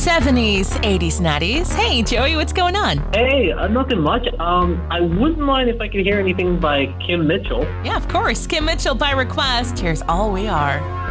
70s, 80s, 90s. Hey, Joey, what's going on? Hey, nothing much. I wouldn't mind if I could hear anything by Kim Mitchell. Yeah, of course. Kim Mitchell by request. Here's All We Are.